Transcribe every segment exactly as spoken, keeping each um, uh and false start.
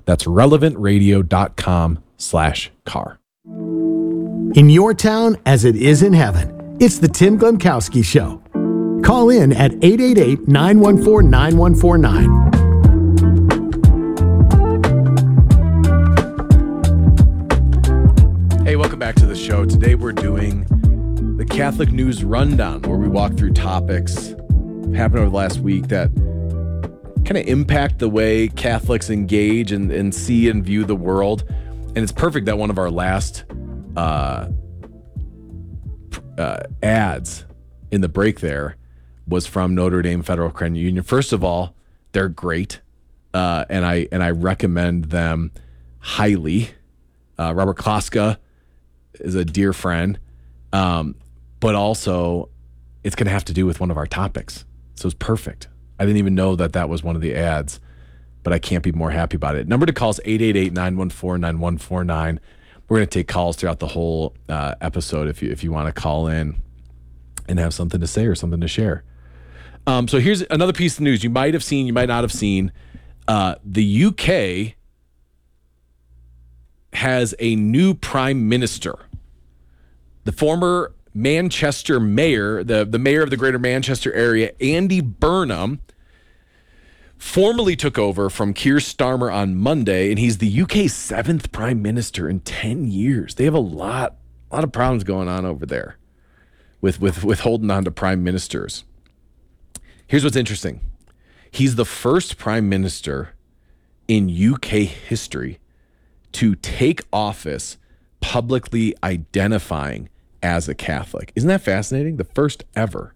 That's relevantradio.com slash car. In your town, as it is in heaven, it's the Tim Glemkowski Show. Call in at eight eight eight, nine one four, nine one four nine. Hey, welcome back to the show. Today we're doing the Catholic News Rundown, where we walk through topics happened over the last week that kind of impact the way Catholics engage and, and see and view the world. And it's perfect that one of our last uh, uh, ads in the break there was from Notre Dame Federal Credit Union. First of all, they're great, uh, and I and I recommend them highly. Uh, Robert Kloska is a dear friend, um, but also it's going to have to do with one of our topics. So it's perfect. I didn't even know that that was one of the ads, but I can't be more happy about it. Number to call is eight eight eight, nine one four, nine one four nine. We're going to take calls throughout the whole uh, episode if you if you want to call in and have something to say or something to share. Um, so here's another piece of news you might have seen, you might not have seen. Uh, the U K has a new prime minister. The former Manchester mayor, the, the mayor of the Greater Manchester area, Andy Burnham, formally took over from Keir Starmer on Monday, and he's the U K's seventh prime minister in ten years. They have a lot, a lot of problems going on over there with, with, with holding on to prime ministers. Here's what's interesting. He's the first prime minister in U K history to take office publicly identifying as a Catholic. Isn't that fascinating? The first ever.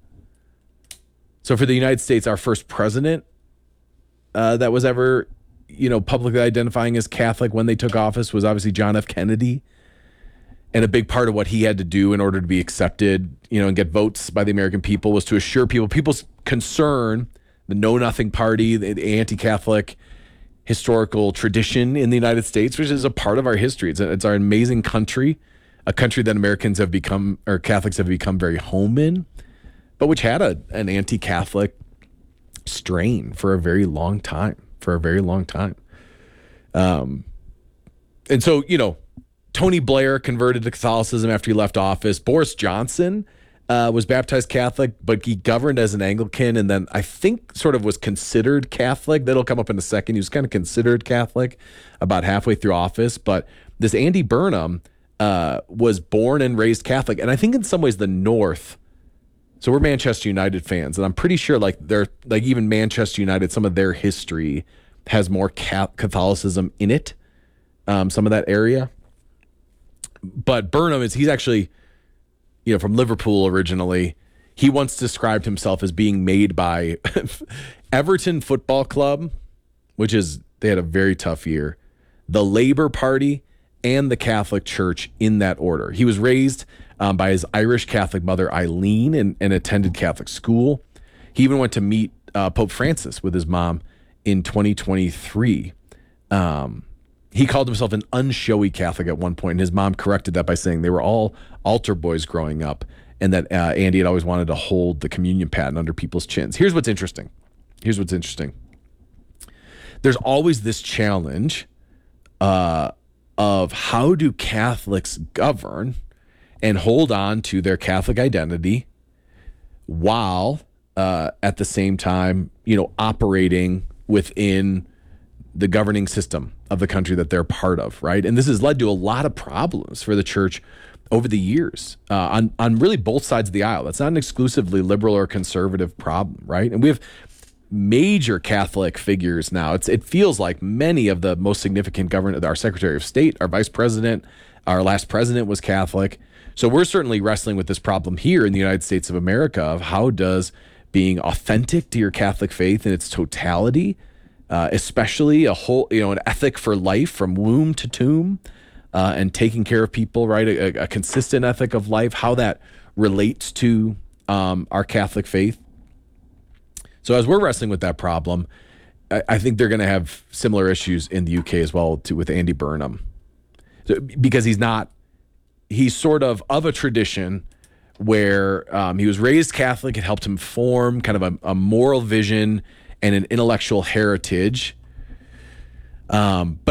So for the United States, our first president uh, that was ever, you know, publicly identifying as Catholic when they took office was obviously John F. Kennedy. And a big part of what he had to do in order to be accepted, you know, and get votes by the American people was to assure people, people's concern, the Know Nothing Party, the, the anti-Catholic historical tradition in the United States, which is a part of our history. It's, a, it's our amazing country, a country that Americans have become, or Catholics have become very home in, but which had a, an anti-Catholic strain for a very long time, for a very long time. Um, and so, you know, Tony Blair converted to Catholicism after he left office. Boris Johnson uh, was baptized Catholic, but he governed as an Anglican, and then I think sort of was considered Catholic. That'll come up in a second. He was kind of considered Catholic about halfway through office. But this Andy Burnham uh, was born and raised Catholic, and I think in some ways the North. So we're Manchester United fans, and I'm pretty sure like they're like even Manchester United, some of their history has more Catholicism in it. Um, some of that area. But Burnham is, he's actually, you know, from Liverpool originally. He once described himself as being made by Everton Football Club, which is, they had a very tough year, the Labour Party, and the Catholic Church in that order. He was raised um, by his Irish Catholic mother, Eileen, and, and attended Catholic school. He even went to meet uh, Pope Francis with his mom in twenty twenty-three. Um He called himself an unshowy Catholic at one point, and his mom corrected that by saying they were all altar boys growing up, and that uh, Andy had always wanted to hold the communion paten under people's chins. Here's what's interesting. Here's what's interesting. There's always this challenge uh, of how do Catholics govern and hold on to their Catholic identity while uh, at the same time, you know, operating within the governing system of the country that they're part of, right? And this has led to a lot of problems for the church over the years uh, on, on really both sides of the aisle. That's not an exclusively liberal or conservative problem, right? And we have major Catholic figures now. It's, it feels like many of the most significant government, our Secretary of State, our Vice President, our last president was Catholic. So we're certainly wrestling with this problem here in the United States of America of how does being authentic to your Catholic faith in its totality, Uh, especially a whole, you know, an ethic for life from womb to tomb, uh, and taking care of people, right? A, a consistent ethic of life, how that relates to um, our Catholic faith. So as we're wrestling with that problem, I, I think they're going to have similar issues in the U K as well to with Andy Burnham, so, because he's not, he's sort of of a tradition where um, he was raised Catholic. It helped him form kind of a, a moral vision and an intellectual heritage. Um, but